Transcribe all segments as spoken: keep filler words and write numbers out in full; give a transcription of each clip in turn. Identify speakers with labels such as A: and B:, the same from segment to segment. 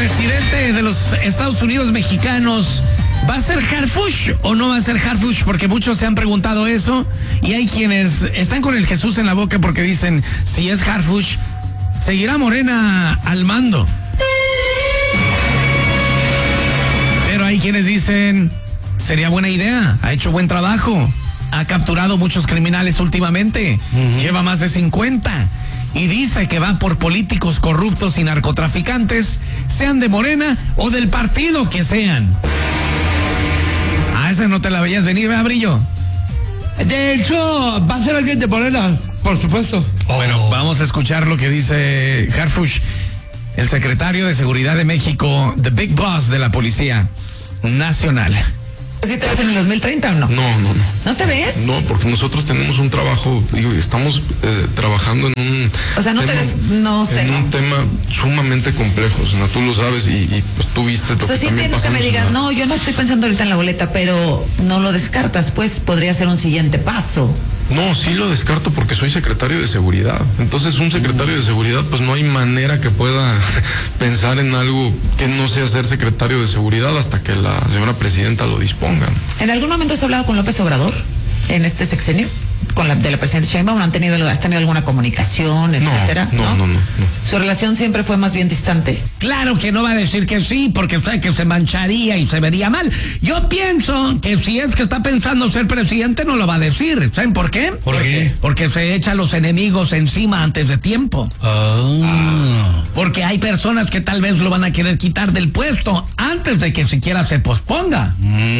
A: presidente de los Estados Unidos mexicanos, ¿va a ser Harfuch o no va a ser Harfuch? Porque muchos se han preguntado eso y hay quienes están con el Jesús en la boca porque dicen, si es Harfuch, seguirá Morena al mando. Pero hay quienes dicen, sería buena idea, ha hecho buen trabajo, ha capturado muchos criminales últimamente, uh-huh. lleva más de cincuenta. Y dice que va por políticos corruptos y narcotraficantes, sean de Morena o del partido que sean. Ah, esa no te la veías venir, ¿verdad, Brillo?
B: De hecho, va a ser alguien de Morena, por supuesto.
A: Oh. Bueno, vamos a escuchar lo que dice Harfuch, el secretario de Seguridad de México, the big boss de la Policía Nacional.
C: ¿Sí te ves en el dos mil treinta o no?
D: No, no, no.
C: ¿No te ves?
D: No, porque nosotros tenemos un trabajo, digo, estamos eh, trabajando en un...
C: O sea, no
D: tema,
C: te ves, no sé.
D: En
C: ¿no?
D: un tema sumamente complejo, o sea, tú lo sabes y, y pues tú viste lo
C: o sea,
D: que
C: sí
D: también
C: entiendo que me digas,
D: una...
C: no, yo no estoy pensando ahorita en la boleta, pero no lo descartas, pues podría ser un siguiente paso.
D: No, sí lo descarto porque soy secretario de seguridad. Entonces, un secretario de seguridad, pues no hay manera que pueda pensar en algo que no sea ser secretario de seguridad hasta que la señora presidenta lo disponga.
C: ¿En algún momento has hablado con López Obrador en este sexenio? ¿Con la de la presidenta Sheinbaum? ¿Han tenido, has tenido alguna comunicación, etcétera?
D: No, no, no, no, no.
C: ¿Su relación siempre fue más bien distante?
A: Claro que no va a decir que sí, porque sabe que se mancharía y se vería mal. Yo pienso que si es que está pensando ser presidente, no lo va a decir. ¿Saben por qué?
B: ¿Por qué?
A: Porque se echa a los enemigos encima antes de tiempo.
B: Oh.
A: Ah. Porque hay personas que tal vez lo van a querer quitar del puesto antes de que siquiera se posponga.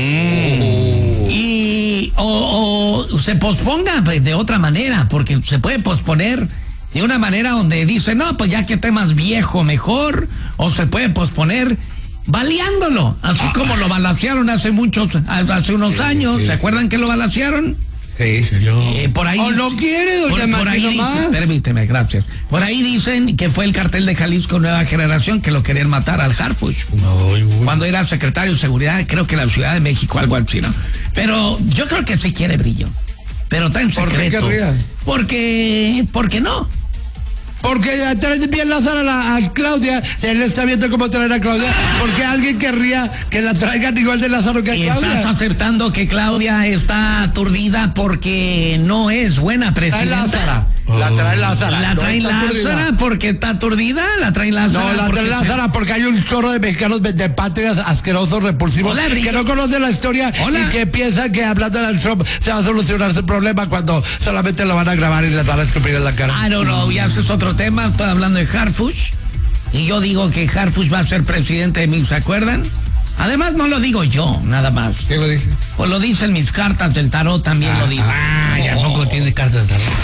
A: Mm. Y o, o se posponga de otra manera, porque se puede posponer de una manera donde dice, no, pues ya que esté más viejo mejor, o se puede posponer baleándolo, así ah. como lo balacearon hace muchos, hace unos sí, años, sí, ¿se sí. acuerdan que lo balacearon?
B: Sí.
A: Eh, por ahí.
B: ¿O no quiere, doña
A: por, por ahí dice, permíteme, gracias. Por ahí dicen que fue el cartel de Jalisco Nueva Generación que lo querían matar al Harfuch. No, cuando era secretario de Seguridad, creo que en la Ciudad de México, algo así, ¿no? Pero yo creo que sí quiere, Brillo. Pero está en secreto.
B: ¿Por qué querría?
A: Porque, porque no.
B: Porque ya traen bien Lázaro a, la, a Claudia, él está viendo cómo traer a Claudia, porque alguien querría que la traigan igual de Lázaro que a Claudia.
A: Estás aceptando que Claudia está aturdida porque no es buena presidenta.
B: Lázara. La trae Lázara.
A: La trae no Lázara porque está aturdida, la trae Lázara.
B: No, la trae Lázara se... porque hay un chorro de mexicanos de patrias asquerosos, repulsivos, Hola, que no conocen la historia Hola. y que piensan que hablando de Trump se va a solucionar su problema cuando solamente lo van a grabar y les van a escupir en la cara.
A: Ah, no, no, ya ese es otro tema, estoy hablando de Harfuch y yo digo que Harfuch va a ser presidente de mí, ¿se acuerdan? Además no lo digo yo, nada más.
B: ¿Qué lo dice?
A: Pues lo dicen mis cartas del tarot, también ah, lo digo.
B: Ah, ya oh, poco oh, tiene cartas del tarot.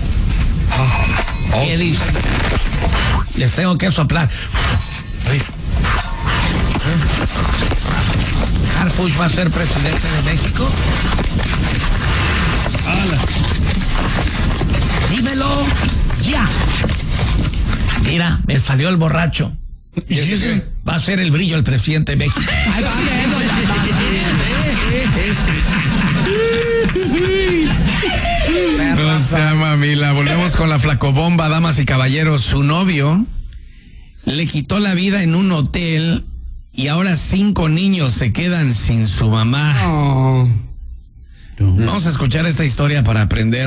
A: Oh, ¿Qué oh, dicen? Sí. Les tengo que soplar. Harfuch va a ser presidente de México. Hola. Dímelo ya. Mira, me salió el borracho.
B: ¿Y ese
A: va a ser el Brillo el presidente de México? Ay, no sea mamila. Volvemos con la flacobomba, damas y caballeros. Su novio le quitó la vida en un hotel y ahora cinco niños se quedan sin su mamá. Oh. Vamos a escuchar esta historia para aprender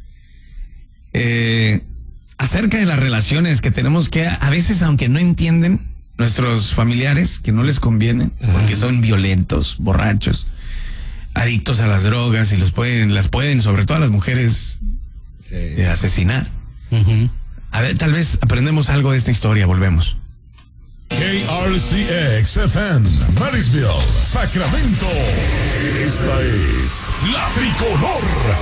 A: eh, acerca de las relaciones que tenemos que, a veces, aunque no entienden nuestros familiares, que no les conviene, porque son violentos, borrachos, adictos a las drogas y los pueden, las pueden, sobre todo a las mujeres, sí. eh, asesinar. Uh-huh. A ver, tal vez aprendemos algo de esta historia, volvemos.
E: K R C X F M, Marysville, Sacramento. Esta es La Tricolor.